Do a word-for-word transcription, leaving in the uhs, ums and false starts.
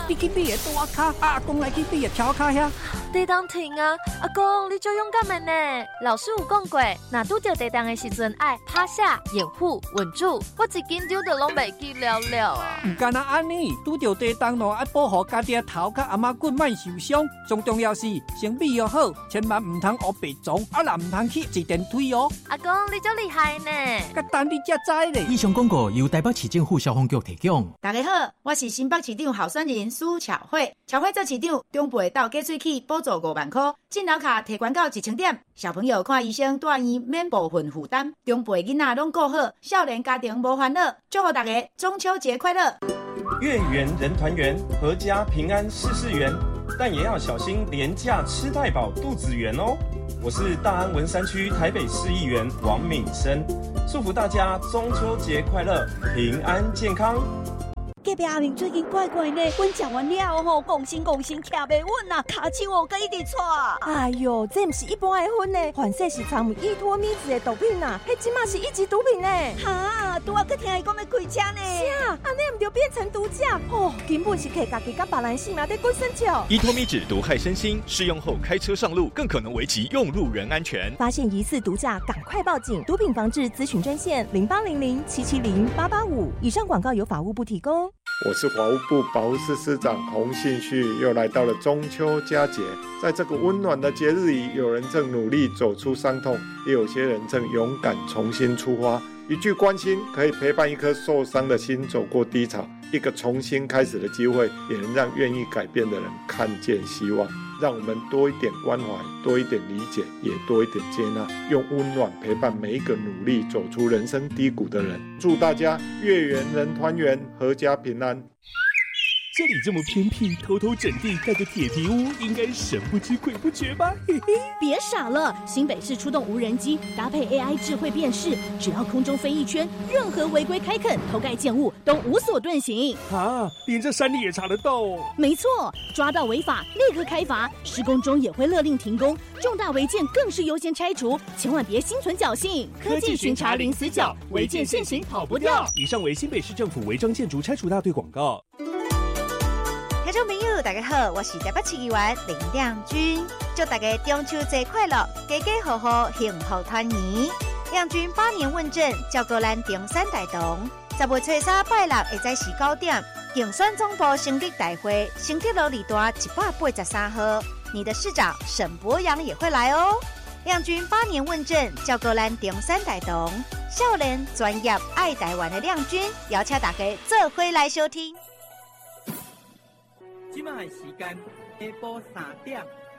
你去你的大卡，阿公来去你的桥卡遐。 地动停啊！阿公，你最勇敢的呢。老师有讲过，若拄到地动的时阵，爱趴下、掩护、稳住。我一紧张就拢袂记了了啊！ 唔干那安尼，拄到地动咯，爱保护家己的头甲阿妈骨莫受伤。最重要是身体要好，千万唔通学白撞，啊啦唔通去坐电梯哦。 阿公，你真厉害呢！ 甲等你才知咧。 以上广告由台北市政府消防局提供。 大家好，我是新北市长候选人苏巧慧。巧慧做市长，中部到加水器补助五万块，进脑卡提悬到一千点。小朋友看医生住院免部分负担，中部的囡仔拢顾好，少年家庭无烦恼。祝福大家中秋节快乐！ 月圆人团圆，阖家平安事事圆，但也要小心廉价吃太饱肚子圆哦。我是大安文山区台北市议员王敏生，祝福大家中秋节快乐，平安健康。 隔壁阿明最近怪怪呢，阮食完了吼，讲心讲心徛袂稳啊，骹手哦，佮一直喘。哎哟，这毋是一般的昏呢，反正是掺有依托咪子的毒品啊，迄即马是一级毒品呢。哈，拄啊，佮听伊讲要开车呢。是啊，安尼毋就变成毒驾哦，根本是摕家己甲别人性命在滚生笑。 依托咪酯毒害身心，试用后开车上路更可能危及用路人安全。 发现疑似毒驾，赶快报警！毒品防治咨询专线零八零零七七零八八五。以上广告由法务部提供。 我是法务部保护司司长洪信旭，又来到了中秋佳节，在这个温暖的节日里，有人正努力走出伤痛，也有些人正勇敢重新出发。一句关心可以陪伴一颗受伤的心走过低潮，一个重新开始的机会，也能让愿意改变的人看见希望。让我们多一点关怀，多一点理解，也多一点接纳，用温暖陪伴每一个努力走出人生低谷的人。祝大家月圆人团圆，阖家平安。 这里这么偏僻，偷偷整地盖个铁皮屋，应该神不知鬼不觉吧？嘿嘿， 别傻了，新北市出动无人机，搭配 A I 智慧辨识，只要空中飞一圈，任何违规开垦、偷盖建物都无所遁形。 啊，连这山里也查得到哦？ 没错，抓到违法立刻开罚，施工中也会勒令停工，重大违建更是优先拆除，千万别心存侥幸。 科技巡查零死角，违建现行跑不掉。以上为新北市政府违章建筑拆除大队广告。 听众朋友大家好，我是台北市议员林亮君，祝大家中秋节快乐，家家户户幸福团圆。亮君百年问政，照顾咱中山大同。十月初三拜六下早时九点，竞选总部成立大会，成绩路里大一百八十三号，你的市长沈博阳也会来哦。亮君百年问政，照顾咱中山大同。少年专业爱台湾的亮君，邀请大家做伙来收听。 现在时间下晡三点